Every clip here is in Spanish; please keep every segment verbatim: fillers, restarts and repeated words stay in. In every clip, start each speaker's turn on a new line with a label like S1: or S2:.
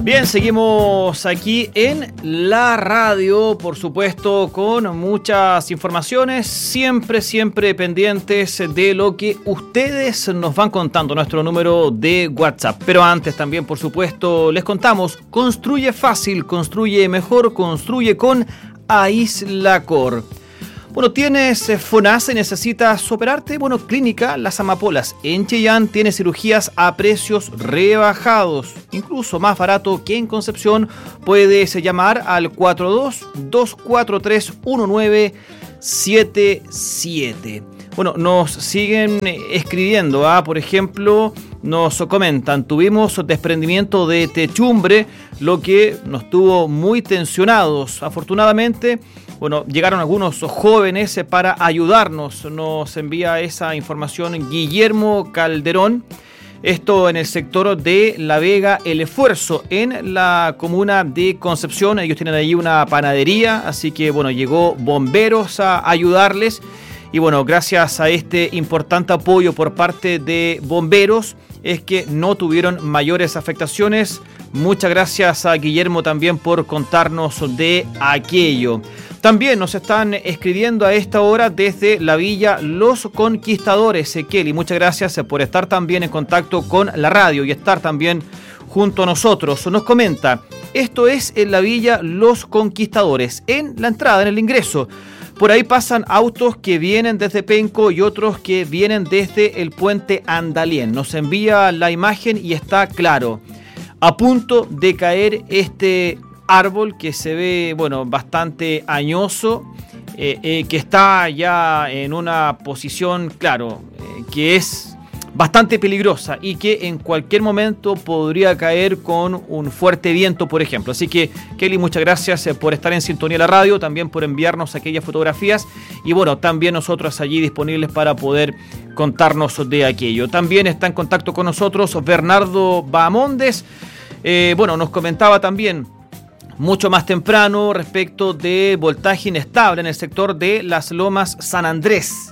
S1: Bien, seguimos aquí en la radio, por supuesto, con muchas informaciones, siempre, siempre pendientes de lo que ustedes nos van contando, nuestro número de WhatsApp. Pero antes también, por supuesto, les contamos, construye fácil, construye mejor, construye con Aislacor. Bueno, ¿tienes FONASA y necesitas operarte? Bueno, Clínica Las Amapolas en Chillán tiene cirugías a precios rebajados, incluso más barato que en Concepción. Puedes llamar al cuatro dos, dos cuatro tres, uno nueve siete siete. Bueno, nos siguen escribiendo, ¿ah? Por ejemplo, nos comentan, tuvimos desprendimiento de techumbre, lo que nos tuvo muy tensionados. Afortunadamente, bueno, llegaron algunos jóvenes para ayudarnos. Nos envía esa información Guillermo Calderón. Esto en el sector de La Vega, El Esfuerzo, en la comuna de Concepción. Ellos tienen allí una panadería, así que bueno, llegó bomberos a ayudarles. Y bueno, gracias a este importante apoyo por parte de bomberos es que no tuvieron mayores afectaciones. Muchas gracias a Guillermo también por contarnos de aquello. También nos están escribiendo a esta hora desde la villa Los Conquistadores, Kelly. Muchas gracias por estar también en contacto con la radio y estar también junto a nosotros. Nos comenta, esto es en la villa Los Conquistadores, en la entrada, en el ingreso. Por ahí pasan autos que vienen desde Penco y otros que vienen desde el puente Andalien. Nos envía la imagen y está claro. A punto de caer este árbol que se ve, bueno, bastante añoso, eh, eh, que está ya en una posición, claro, eh, que es bastante peligrosa y que en cualquier momento podría caer con un fuerte viento, por ejemplo. Así que, Kelly, muchas gracias por estar en sintonía de la radio, también por enviarnos aquellas fotografías y bueno, también nosotros allí disponibles para poder contarnos de aquello. También está en contacto con nosotros Bernardo Bahamondes. Eh, bueno, nos comentaba también mucho más temprano respecto de voltaje inestable en el sector de Las Lomas San Andrés.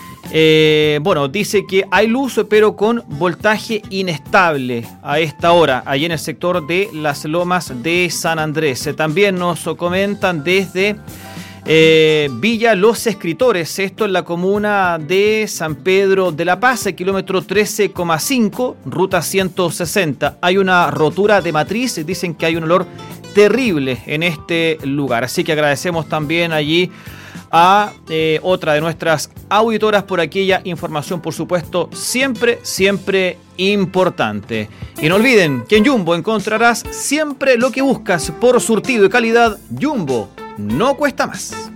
S1: Eh, bueno, dice que hay luz pero con voltaje inestable a esta hora, allí en el sector de Las Lomas de San Andrés. Eh, también nos comentan desde eh, Villa Los Escritores, esto en la comuna de San Pedro de la Paz, kilómetro trece coma cinco, ruta ciento sesenta. Hay una rotura de matriz, dicen que hay un olor terrible en este lugar, así que agradecemos también allí a eh, otra de nuestras auditoras por aquella información, por supuesto, siempre, siempre importante. Y no olviden que en Jumbo encontrarás siempre lo que buscas por surtido y calidad. Jumbo, no cuesta más.